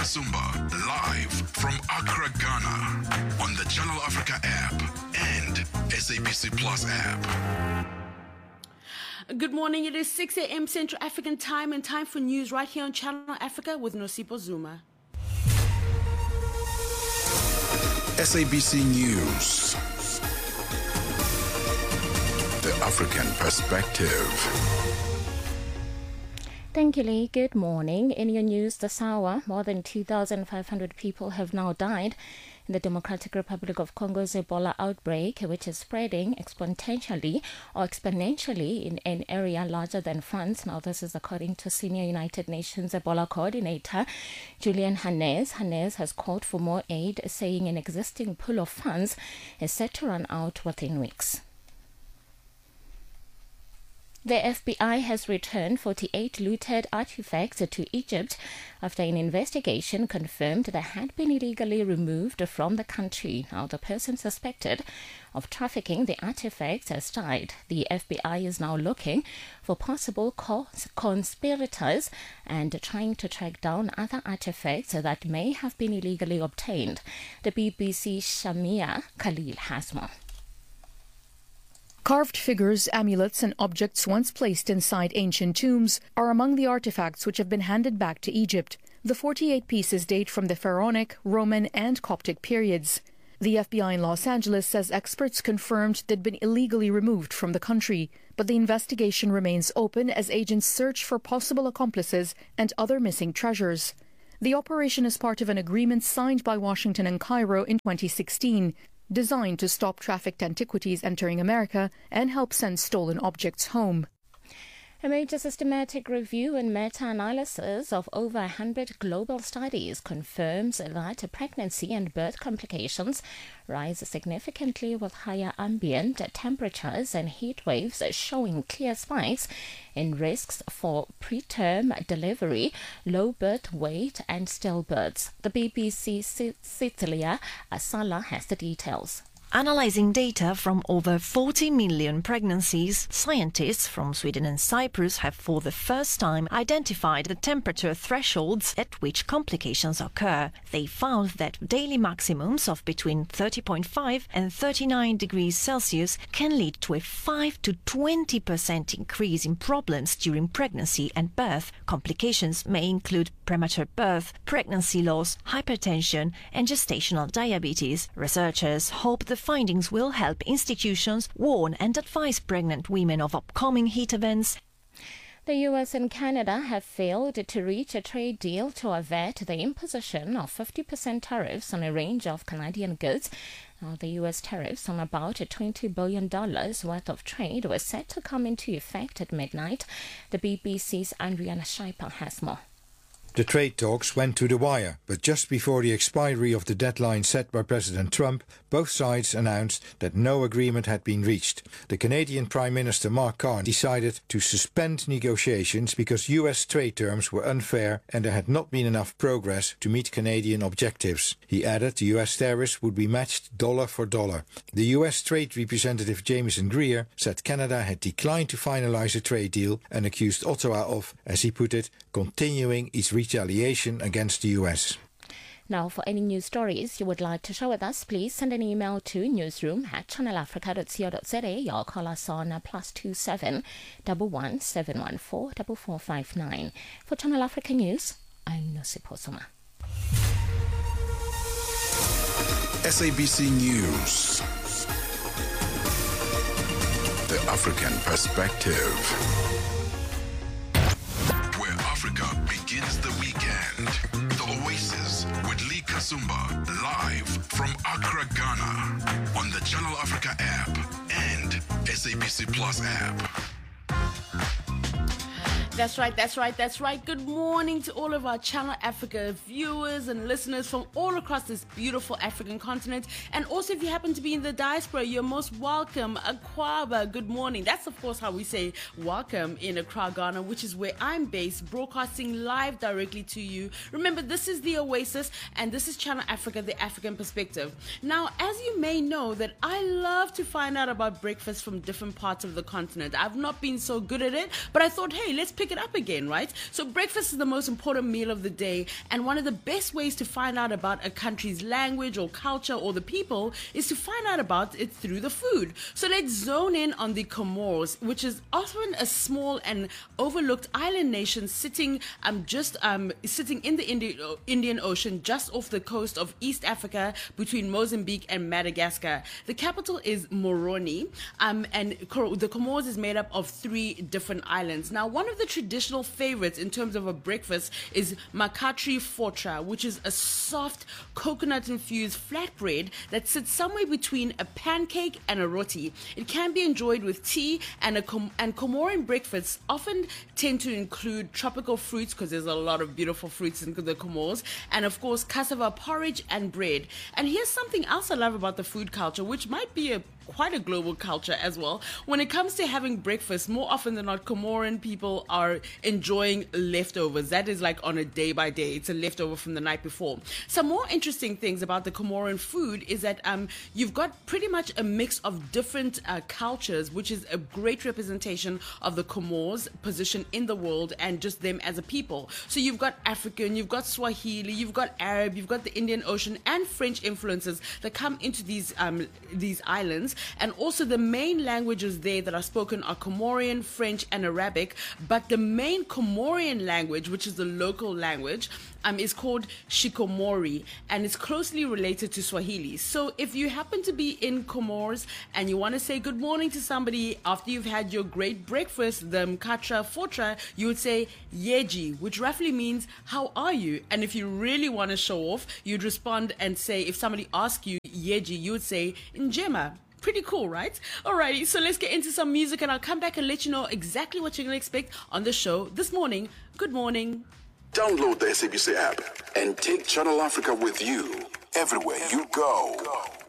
Kasumba, live from Accra, Ghana, on the Channel Africa app and SABC Plus app. Good morning. It is 6 a.m. Central African time and time for news right here on Channel Africa with Nosipho Zuma. SABC News. The African Perspective. Thank you, Lee. Good morning. In your news this hour, more than 2,500 people have now died in the Democratic Republic of Congo's Ebola outbreak, which is spreading exponentially in an area larger than France. Now, this is according to Senior United Nations Ebola Coordinator Julian Hannes. Hannes has called for more aid, saying an existing pool of funds is set to run out within weeks. The FBI has returned 48 looted artifacts to Egypt after an investigation confirmed they had been illegally removed from the country. Now, the person suspected of trafficking the artifacts has died. The FBI is now looking for possible conspirators and trying to track down other artifacts that may have been illegally obtained. The BBC Shamia Khalil has more. Carved figures, amulets, and objects once placed inside ancient tombs are among the artifacts which have been handed back to Egypt. The 48 pieces date from the Pharaonic, Roman, and Coptic periods. The FBI in Los Angeles says experts confirmed they'd been illegally removed from the country, but the investigation remains open as agents search for possible accomplices and other missing treasures. The operation is part of an agreement signed by Washington and Cairo in 2016. Designed to stop trafficked antiquities entering America and help send stolen objects home. A major systematic review and meta-analysis of over 100 global studies confirms that pregnancy and birth complications rise significantly with higher ambient temperatures and heat waves, showing clear spikes in risks for preterm delivery, low birth weight and stillbirths. The BBC Cecilia Asala has the details. Analyzing data from over 40 million pregnancies, scientists from Sweden and Cyprus have for the first time identified the temperature thresholds at which complications occur. They found that daily maximums of between 30.5 and 39 degrees Celsius can lead to a 5 to 20% increase in problems during pregnancy and birth. Complications may include premature birth, pregnancy loss, hypertension, and gestational diabetes. Researchers hope the findings will help institutions warn and advise pregnant women of upcoming heat events. The US and Canada have failed to reach a trade deal to avert the imposition of 50% tariffs on a range of Canadian goods. Now, the US tariffs on about $20 billion worth of trade were set to come into effect at midnight. The BBC's Andriana Scheiper has more. The trade talks went to the wire, but just before the expiry of the deadline set by President Trump, both sides announced that no agreement had been reached. The Canadian Prime Minister Mark Carney decided to suspend negotiations because US trade terms were unfair and there had not been enough progress to meet Canadian objectives. He added the US tariffs would be matched dollar for dollar. The US Trade Representative Jameson Greer said Canada had declined to finalize a trade deal and accused Ottawa of, as he put it, continuing its retaliation against the US. Now, for any news stories you would like to share with us, please send an email to newsroom@channelafrica.co.za or call us on +27 11 714 4459. For Channel Africa News, I'm Nosipho Zuma. SABC News. The African Perspective. Africa begins the weekend. The Oasis with Lee Kasumba, live from Accra, Ghana, on the Channel Africa app and SABC Plus app. That's right. Good morning to all of our Channel Africa viewers and listeners from all across this beautiful African continent. And also, if you happen to be in the diaspora, you're most welcome. Akwaba, good morning. That's, of course, how we say welcome in Accra, Ghana, which is where I'm based, broadcasting live directly to you. Remember, this is the Oasis, and this is Channel Africa, the African Perspective. Now, as you may know, that I love to find out about breakfast from different parts of the continent. I've not been so good at it, but I thought, hey, let's pick pick it up again, right? So breakfast is the most important meal of the day, and one of the best ways to find out about a country's language or culture or the people is to find out about it through the food. So let's zone in on the Comores, which is often a small and overlooked island nation sitting sitting in the Indian Ocean, just off the coast of East Africa between Mozambique and Madagascar. The capital is Moroni, and the Comores is made up of 3 different islands. Now, one of the traditional favorites in terms of a breakfast is makatri fotra, which is a soft coconut-infused flatbread that sits somewhere between a pancake and a roti. It can be enjoyed with tea, and Comoran breakfasts often tend to include tropical fruits, because there's a lot of beautiful fruits in the Comores, and of course cassava porridge and bread. And here's something else I love about the food culture, which might be quite a global culture as well. When it comes to having breakfast, more often than not, Comoran people are enjoying leftovers. That is like on a day by day. It's a leftover from the night before. Some more interesting things about the Comoran food is that you've got pretty much a mix of different cultures, which is a great representation of the Comores' position in the world and just them as a people. So you've got African, you've got Swahili, you've got Arab, you've got the Indian Ocean and French influences that come into these islands. And also the main languages there that are spoken are Comorian, French and Arabic, but the main Comorian language, which is the local language, is called Shikomori, and it's closely related to Swahili. So if you happen to be in Comores and you want to say good morning to somebody after you've had your great breakfast, the Mkatra Fotra, you would say Yeji, which roughly means how are you? And if you really want to show off, you'd respond and say, if somebody asks you Yeji, you would say Njema. Pretty cool, right? Alrighty, so let's get into some music and I'll come back and let you know exactly what you're going to expect on the show this morning. Good morning. Download the SABC app and take Channel Africa with you everywhere you go.